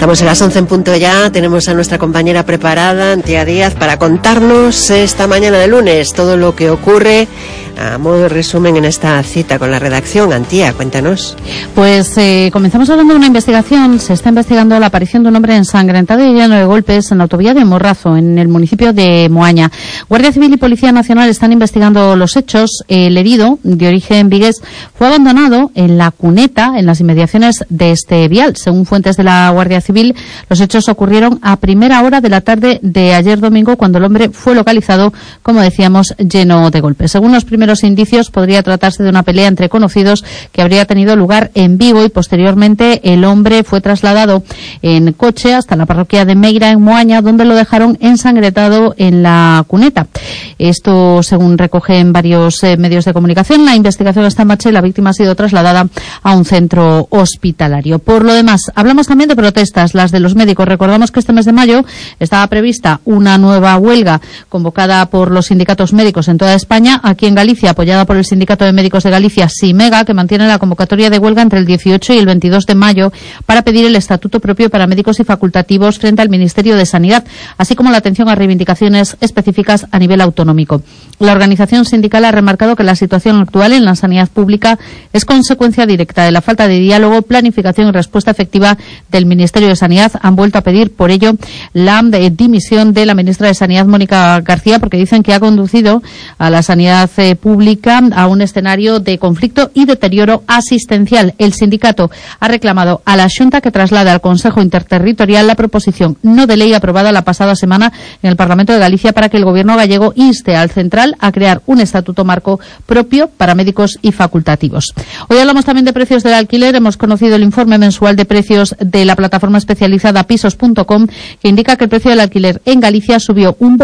Estamos en las 11 en punto ya, tenemos a nuestra compañera preparada, Antía Díaz, para contarnos esta mañana de lunes todo lo que ocurre a modo de resumen en esta cita con la redacción. Antía, cuéntanos. Pues comenzamos hablando de una investigación. Se está investigando la aparición de un hombre ensangrentado y lleno de golpes en la autovía de Morrazo, en el municipio de Moaña. Guardia Civil y Policía Nacional están investigando los hechos. El herido, de origen vigués, fue abandonado en la cuneta, en las inmediaciones de este vial. Según fuentes de la Guardia Civil, los hechos ocurrieron a primera hora de la tarde de ayer domingo, cuando el hombre fue localizado, como decíamos, lleno de golpes. Según los primeros indicios, podría tratarse de una pelea entre conocidos que habría tenido lugar en Vigo, y posteriormente el hombre fue trasladado en coche hasta la parroquia de Meira, en Moaña, donde lo dejaron ensangrentado en la cuneta. Esto, según recogen varios medios de comunicación. La investigación está en marcha y la víctima ha sido trasladada a un centro hospitalario. Por lo demás, hablamos también de protestas, las de los médicos. Recordamos que este mes de mayo estaba prevista una nueva huelga convocada por los sindicatos médicos en toda España. Aquí en Galicia, apoyada por el Sindicato de Médicos de Galicia, SIMEGA, que mantiene la convocatoria de huelga entre el 18 y el 22 de mayo para pedir el estatuto propio para médicos y facultativos frente al Ministerio de Sanidad, así como la atención a reivindicaciones específicas a nivel autonómico. La organización sindical ha remarcado que la situación actual en la sanidad pública es consecuencia directa de la falta de diálogo, planificación y respuesta efectiva del Ministerio de Sanidad. Han vuelto a pedir, por ello, la dimisión de la ministra de Sanidad, Mónica García, porque dicen que ha conducido a la sanidad pública a un escenario de conflicto y deterioro asistencial. El sindicato ha reclamado a la Xunta que traslade al Consejo Interterritorial la proposición no de ley aprobada la pasada semana en el Parlamento de Galicia para que el Gobierno gallego inste al Central a crear un estatuto marco propio para médicos y facultativos. Hoy hablamos también de precios del alquiler. Hemos conocido el informe mensual de precios de la plataforma especializada Pisos.com, que indica que el precio del alquiler en Galicia subió un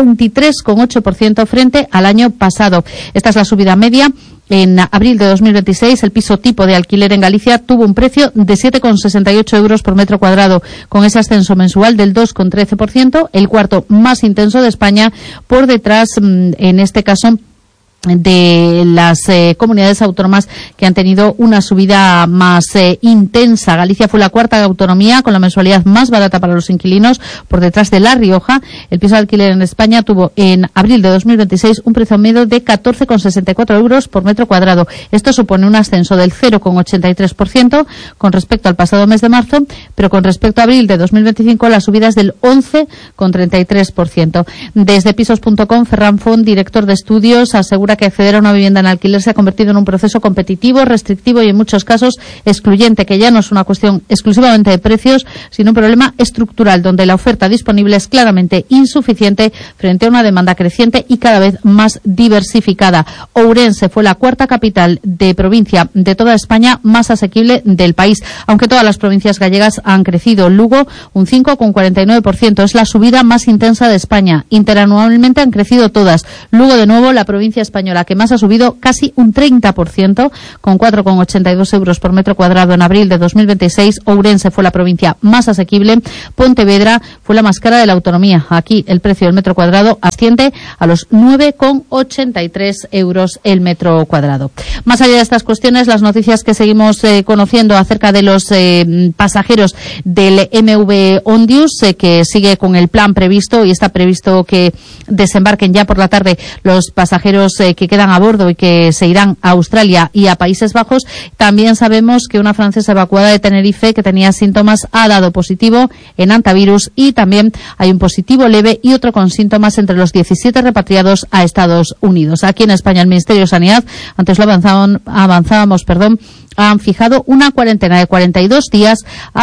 23,8% frente al año pasado. Esta es la subida media. En abril de 2026, el piso tipo de alquiler en Galicia tuvo un precio de 7,68 euros por metro cuadrado, con ese ascenso mensual del 2,13%, el cuarto más intenso de España, por detrás, en este caso, de las comunidades autónomas que han tenido una subida más intensa. Galicia fue la cuarta autonomía con la mensualidad más barata para los inquilinos, por detrás de La Rioja. El piso de alquiler en España tuvo en abril de 2026 un precio medio de 14,64 euros por metro cuadrado. Esto supone un ascenso del 0,83% con respecto al pasado mes de marzo, pero con respecto a abril de 2025 la subida es del 11,33%. Desde Pisos.com, Ferran Font, director de estudios, asegura que acceder a una vivienda en alquiler se ha convertido en un proceso competitivo, restrictivo y en muchos casos excluyente, que ya no es una cuestión exclusivamente de precios, sino un problema estructural donde la oferta disponible es claramente insuficiente frente a una demanda creciente y cada vez más diversificada. Ourense fue la cuarta capital de provincia de toda España más asequible del país, aunque todas las provincias gallegas han crecido. Lugo, un 5,49%, es la subida más intensa de España. Interanualmente han crecido todas. Lugo, de nuevo, la provincia española que más ha subido, casi un 30%, con 4,82 euros por metro cuadrado en abril de 2026. Ourense fue la provincia más asequible. Pontevedra fue la más cara de la autonomía. Aquí el precio del metro cuadrado asciende a los 9,83 euros el metro cuadrado. Más allá de estas cuestiones, las noticias que seguimos conociendo acerca de los pasajeros del MV Ondius, que sigue con el plan previsto, y está previsto que desembarquen ya por la tarde los pasajeros que quedan a bordo y que se irán a Australia y a Países Bajos. También sabemos que una francesa evacuada de Tenerife que tenía síntomas ha dado positivo en antivirus, y también hay un positivo leve y otro con síntomas entre los 17 repatriados a Estados Unidos. Aquí en España, el Ministerio de Sanidad, antes lo avanzábamos, han fijado una cuarentena de 42 días a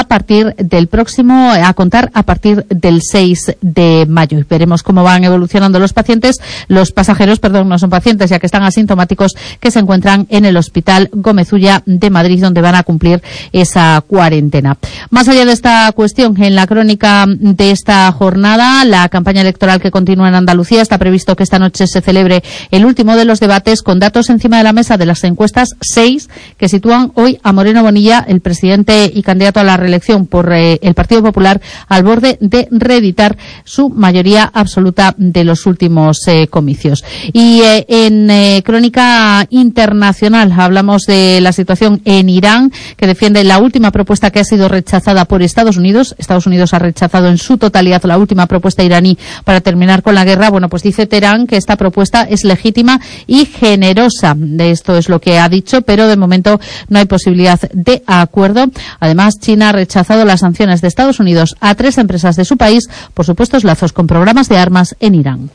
contar a partir del 6 de mayo. Y veremos cómo van evolucionando los pasajeros, no son pacientes, ya que están asintomáticos, que se encuentran en el Hospital Gómez Ulla de Madrid, donde van a cumplir esa cuarentena. Más allá de esta cuestión, en la crónica de esta jornada, la campaña electoral que continúa en Andalucía, está previsto que esta noche se celebre el último de los debates, con datos encima de la mesa de las encuestas, 6, que sitúan hoy a Moreno Bonilla, el presidente y candidato a la reelección por el Partido Popular, al borde de reeditar su mayoría absoluta de los últimos comicios. Y en Crónica Internacional hablamos de la situación en Irán, que defiende la última propuesta que ha sido rechazada por Estados Unidos. Estados Unidos ha rechazado en su totalidad la última propuesta iraní para terminar con la guerra. Bueno, pues dice Teherán que esta propuesta es legítima y generosa. De esto es lo que ha dicho, pero de momento no hay posibilidad de acuerdo. Además, China ha rechazado las sanciones de Estados Unidos a 3 empresas de su país por supuestos lazos con programas de armas en Irán.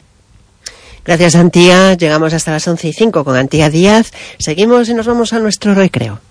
Gracias, Antía. Llegamos hasta las 11:05 con Antía Díaz. Seguimos y nos vamos a nuestro recreo.